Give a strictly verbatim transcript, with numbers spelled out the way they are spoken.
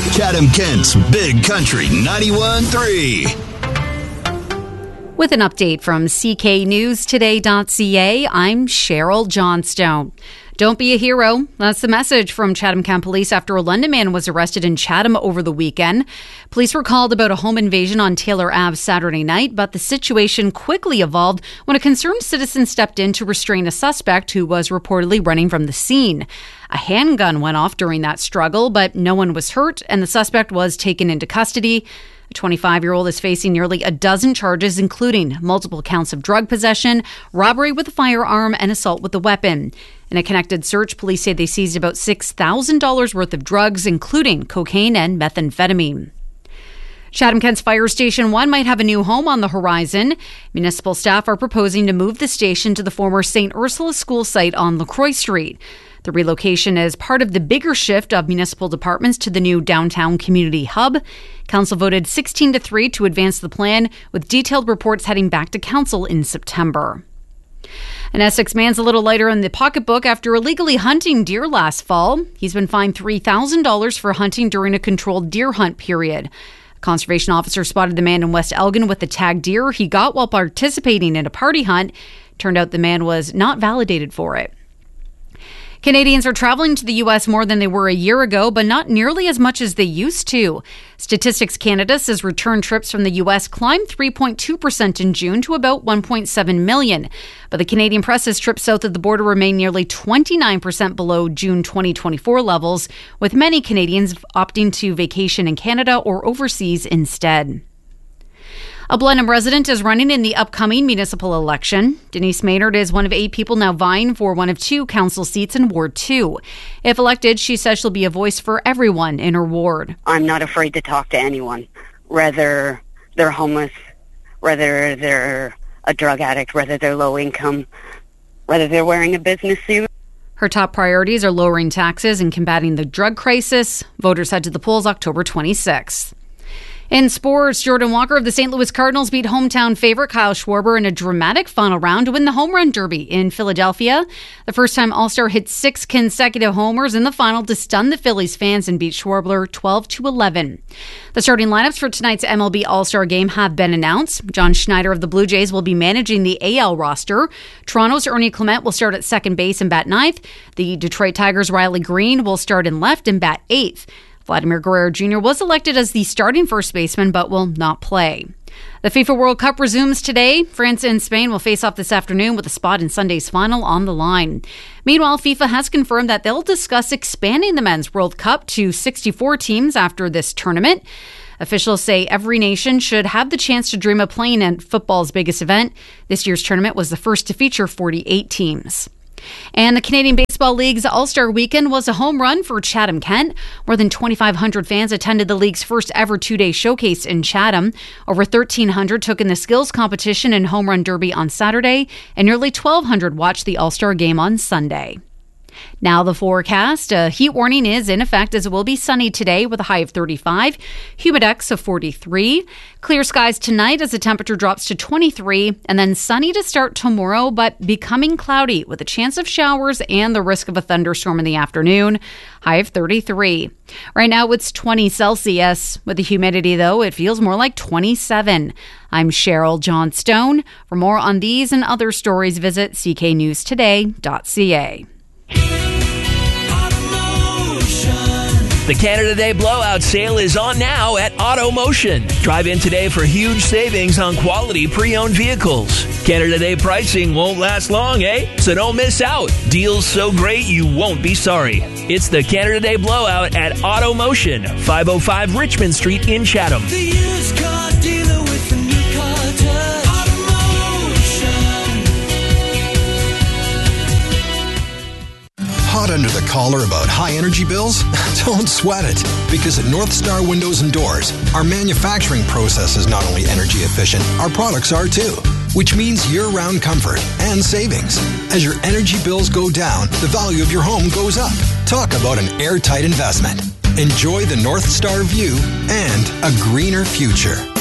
Chatham-Kent's Big Country ninety-one point three. With an update from C K News Today dot C A, I'm Cheryl Johnstone. Don't be a hero. That's the message from Chatham-Kent Police after a London man was arrested in Chatham over the weekend. Police were called about a home invasion on Taylor Avenue Saturday night, but the situation quickly evolved when a concerned citizen stepped in to restrain a suspect who was reportedly running from the scene. A handgun went off during that struggle, but no one was hurt, and the suspect was taken into custody. A twenty-five-year-old is facing nearly a dozen charges, including multiple counts of drug possession, robbery with a firearm, and assault with a weapon. In a connected search, police say they seized about six thousand dollars worth of drugs, including cocaine and methamphetamine. Chatham-Kent's Fire Station one might have a new home on the horizon. Municipal staff are proposing to move the station to the former Saint Ursula School site on LaCroix Street. The relocation is part of the bigger shift of municipal departments to the new downtown community hub. Council voted sixteen to three to advance the plan, with detailed reports heading back to council in September. An Essex man's a little lighter in the pocketbook after illegally hunting deer last fall. He's been fined three thousand dollars for hunting during a controlled deer hunt period. A conservation officer spotted the man in West Elgin with the tagged deer he got while participating in a party hunt. Turned out the man was not validated for it. Canadians are traveling to the U S more than they were a year ago, but not nearly as much as they used to. Statistics Canada says return trips from the U S climbed three point two percent in June to about one point seven million. But the Canadian press says trips south of the border remain nearly twenty-nine percent below June twenty twenty-four levels, with many Canadians opting to vacation in Canada or overseas instead. A Blenheim resident is running in the upcoming municipal election. Denise Maynard is one of eight people now vying for one of two council seats in Ward two. If elected, she says she'll be a voice for everyone in her ward. I'm not afraid to talk to anyone, whether they're homeless, whether they're a drug addict, whether they're low income, whether they're wearing a business suit. Her top priorities are lowering taxes and combating the drug crisis. Voters head to the polls October twenty-sixth. In sports, Jordan Walker of the Saint Louis Cardinals beat hometown favorite Kyle Schwarber in a dramatic final round to win the home run derby in Philadelphia. The first time All-Star hit six consecutive homers in the final to stun the Phillies fans and beat Schwarber twelve to eleven. The starting lineups for tonight's M L B All-Star game have been announced. John Schneider of the Blue Jays will be managing the A L roster. Toronto's Ernie Clement will start at second base and bat ninth. The Detroit Tigers' Riley Green will start in left and bat eighth. Vladimir Guerrero Junior was elected as the starting first baseman but will not play. The FIFA World Cup resumes today. France and Spain will face off this afternoon with a spot in Sunday's final on the line. Meanwhile, FIFA has confirmed that they'll discuss expanding the Men's World Cup to sixty-four teams after this tournament. Officials say every nation should have the chance to dream of playing in football's biggest event. This year's tournament was the first to feature forty-eight teams. And the Canadian Baseball League's All-Star Weekend was a home run for Chatham-Kent. More than twenty-five hundred fans attended the league's first ever two-day showcase in Chatham. Over thirteen hundred took in the skills competition and home run derby on Saturday, and nearly twelve hundred watched the All-Star game on Sunday. Now the forecast. A heat warning is in effect as it will be sunny today with a high of thirty-five, humidex of forty-three. Clear skies tonight as the temperature drops to twenty-three, and then sunny to start tomorrow, but becoming cloudy with a chance of showers and the risk of a thunderstorm in the afternoon. High of thirty-three. Right now it's twenty Celsius. With the humidity, though, it feels more like twenty-seven. I'm Cheryl Johnstone. For more on these and other stories, visit c k news today dot c a. The Canada Day Blowout Sale is on now at AutoMotion. Drive in today for huge savings on quality pre-owned vehicles. Canada Day pricing won't last long, eh? So don't miss out. Deals so great you won't be sorry. It's the Canada Day Blowout at AutoMotion, five oh five Richmond Street in Chatham. The used car dealer with the new car touch. Hot under the collar about high energy bills? Don't sweat it, because at North Star Windows and Doors, our manufacturing process is not only energy efficient, our products are too, which means year-round comfort and savings. As your energy bills go down, the value of your home goes up. Talk about an airtight investment. Enjoy the North Star view and a greener future.